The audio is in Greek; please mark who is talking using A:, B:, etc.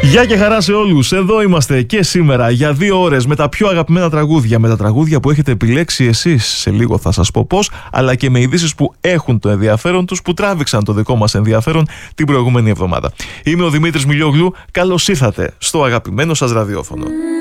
A: Γεια και χαρά σε όλους. Εδώ είμαστε και σήμερα για 2 ώρες με τα πιο αγαπημένα τραγούδια. Με τα τραγούδια που έχετε επιλέξει εσείς. Σε λίγο θα σας πω πώς. Αλλά και με ειδήσεις που έχουν το ενδιαφέρον τους, που τράβηξαν το δικό μας ενδιαφέρον την προηγούμενη εβδομάδα. Είμαι ο Δημήτρης Μιλιόγλου. Καλώς ήρθατε στο αγαπημένο σας ραδιόφωνο.